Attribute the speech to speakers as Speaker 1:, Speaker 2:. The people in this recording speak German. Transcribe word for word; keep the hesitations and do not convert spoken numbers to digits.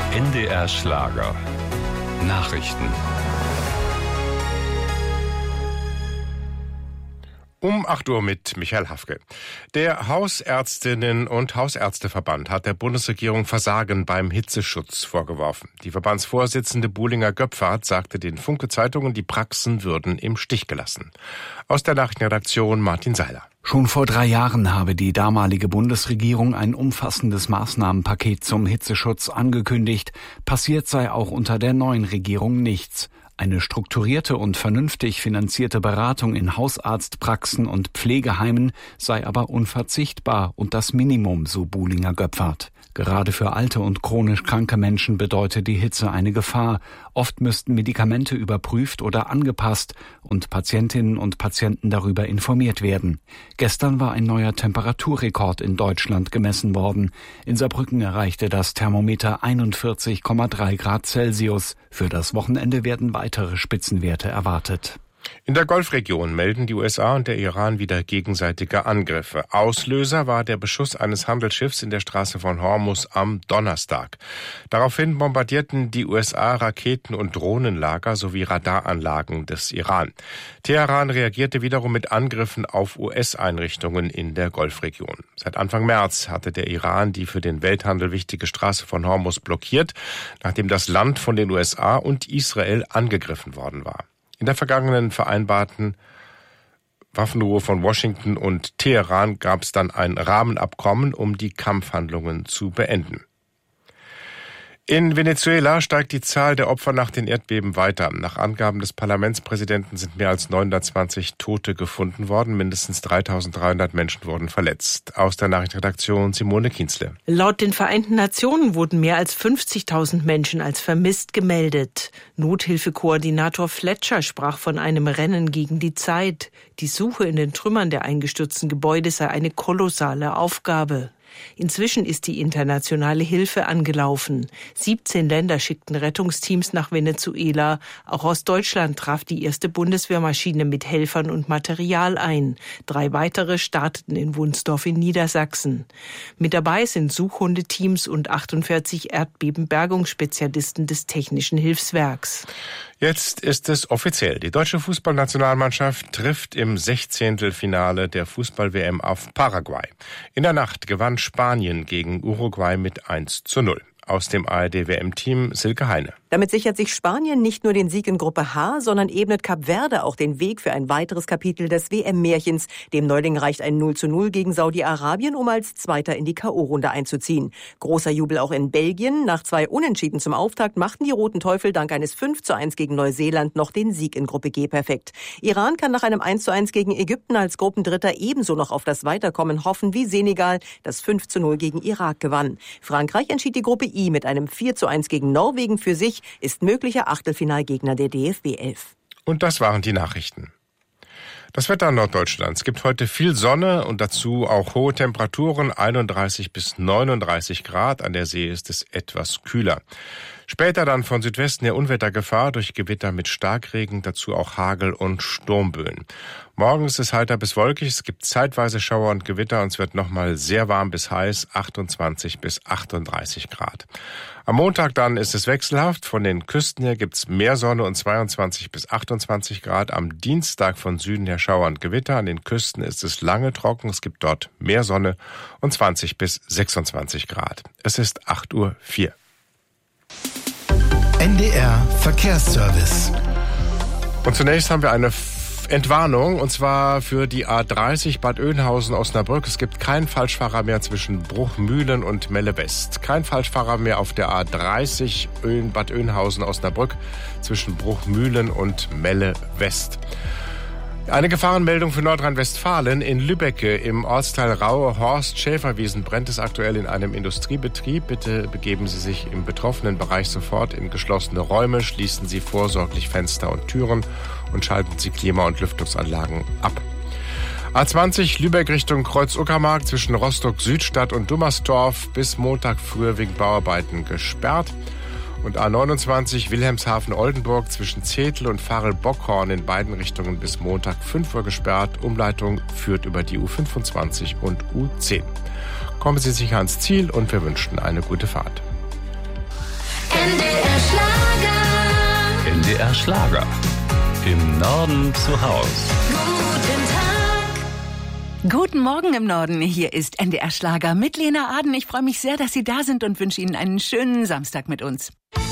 Speaker 1: N D R Schlager. Nachrichten.
Speaker 2: Um acht Uhr mit Michael Hafke. Der Hausärztinnen- und Hausärzteverband hat der Bundesregierung Versagen beim Hitzeschutz vorgeworfen. Die Verbandsvorsitzende Buhlinger Göpfert sagte den Funke-Zeitungen, die Praxen würden im Stich gelassen. Aus der Nachrichtenredaktion Martin Seiler.
Speaker 3: Schon vor drei Jahren habe die damalige Bundesregierung ein umfassendes Maßnahmenpaket zum Hitzeschutz angekündigt. Passiert sei auch unter der neuen Regierung nichts. Eine strukturierte und vernünftig finanzierte Beratung in Hausarztpraxen und Pflegeheimen sei aber unverzichtbar und das Minimum, so Buhlinger Göpfert. Gerade für alte und chronisch kranke Menschen bedeutet die Hitze eine Gefahr. Oft müssten Medikamente überprüft oder angepasst und Patientinnen und Patienten darüber informiert werden. Gestern war ein neuer Temperaturrekord in Deutschland gemessen worden. In Saarbrücken erreichte das Thermometer einundvierzig Komma drei Grad Celsius. Für das Wochenende werden weitere Spitzenwerte erwartet.
Speaker 2: In der Golfregion melden die U S A und der Iran wieder gegenseitige Angriffe. Auslöser war der Beschuss eines Handelsschiffs in der Straße von Hormuz am Donnerstag. Daraufhin bombardierten die U S A Raketen- und Drohnenlager sowie Radaranlagen des Iran. Teheran reagierte wiederum mit Angriffen auf U S-Einrichtungen in der Golfregion. Seit Anfang März hatte der Iran die für den Welthandel wichtige Straße von Hormuz blockiert, nachdem das Land von den U S A und Israel angegriffen worden war. In der vergangenen vereinbarten Waffenruhe von Washington und Teheran gab es dann ein Rahmenabkommen, um die Kampfhandlungen zu beenden. In Venezuela steigt die Zahl der Opfer nach den Erdbeben weiter. Nach Angaben des Parlamentspräsidenten sind mehr als neunhundertzwanzig Tote gefunden worden. Mindestens dreitausenddreihundert Menschen wurden verletzt. Aus der Nachrichtenredaktion Simone Kienzle.
Speaker 4: Laut den Vereinten Nationen wurden mehr als fünfzigtausend Menschen als vermisst gemeldet. Nothilfekoordinator Fletcher sprach von einem Rennen gegen die Zeit. Die Suche in den Trümmern der eingestürzten Gebäude sei eine kolossale Aufgabe. Inzwischen ist die internationale Hilfe angelaufen. siebzehn Länder schickten Rettungsteams nach Venezuela. Auch aus Deutschland traf die erste Bundeswehrmaschine mit Helfern und Material ein. Drei weitere starteten in Wunsdorf in Niedersachsen. Mit dabei sind Suchhundeteams und achtundvierzig Erdbebenbergungsspezialisten des Technischen Hilfswerks.
Speaker 2: Jetzt ist es offiziell. Die deutsche Fußballnationalmannschaft trifft im Sechzehntelfinale der Fußball-W M auf Paraguay. In der Nacht gewann Spanien gegen Uruguay mit eins zu null. Aus dem A R D-W M-Team Silke Heine.
Speaker 5: Damit sichert sich Spanien nicht nur den Sieg in Gruppe H, sondern ebnet Kap Verde auch den Weg für ein weiteres Kapitel des W M-Märchens. Dem Neuling reicht ein null zu null gegen Saudi-Arabien, um als Zweiter in die K O-Runde einzuziehen. Großer Jubel auch in Belgien. Nach zwei Unentschieden zum Auftakt machten die Roten Teufel dank eines fünf zu eins gegen Neuseeland noch den Sieg in Gruppe G perfekt. Iran kann nach einem eins zu eins gegen Ägypten als Gruppendritter ebenso noch auf das Weiterkommen hoffen wie Senegal, das fünf zu null gegen Irak gewann. Frankreich entschied die Gruppe I mit einem vier zu eins gegen Norwegen für sich, ist möglicher Achtelfinalgegner der D F B elf.
Speaker 2: Und das waren die Nachrichten. Das Wetter in Norddeutschland. Es gibt heute viel Sonne und dazu auch hohe Temperaturen, einunddreißig bis neununddreißig Grad. An der See ist es etwas kühler. Später dann von Südwesten her Unwettergefahr durch Gewitter mit Starkregen, dazu auch Hagel und Sturmböen. Morgen ist es heiter bis wolkig, es gibt zeitweise Schauer und Gewitter und es wird nochmal sehr warm bis heiß, achtundzwanzig bis achtunddreißig Grad. Am Montag dann ist es wechselhaft, von den Küsten her gibt's mehr Sonne und zweiundzwanzig bis achtundzwanzig Grad. Am Dienstag von Süden her Schauer und Gewitter, an den Küsten ist es lange trocken, es gibt dort mehr Sonne und zwanzig bis sechsundzwanzig Grad. Es ist acht Uhr vier.
Speaker 6: N D R Verkehrsservice.
Speaker 2: Und zunächst haben wir eine Entwarnung, und zwar für die A dreißig Bad Oeynhausen-Osnabrück. Es gibt keinen Falschfahrer mehr zwischen Bruchmühlen und Melle West. Kein Falschfahrer mehr auf der A dreißig Bad Oeynhausen-Osnabrück zwischen Bruchmühlen und Melle West. Eine Gefahrenmeldung für Nordrhein-Westfalen. In Lübbecke im Ortsteil Raue Horst Schäferwiesen brennt es aktuell in einem Industriebetrieb. Bitte begeben Sie sich im betroffenen Bereich sofort in geschlossene Räume, schließen Sie vorsorglich Fenster und Türen und schalten Sie Klima- und Lüftungsanlagen ab. A zwanzig Lübeck Richtung Kreuz-Uckermark zwischen Rostock-Südstadt und Dummersdorf bis Montag früh wegen Bauarbeiten gesperrt. Und A neunundzwanzig Wilhelmshaven-Oldenburg zwischen Zetel und Varel-Bockhorn in beiden Richtungen bis Montag fünf Uhr gesperrt. Umleitung führt über die U fünfundzwanzig und U zehn. Kommen Sie sicher ans Ziel und wir wünschen eine gute Fahrt.
Speaker 7: N D R Schlager.
Speaker 1: N D R Schlager. Im Norden zu Haus.
Speaker 7: Guten Tag.
Speaker 8: Guten Morgen im Norden. Hier ist N D R Schlager mit Lena Aden. Ich freue mich sehr, dass Sie da sind und wünsche Ihnen einen schönen Samstag mit uns.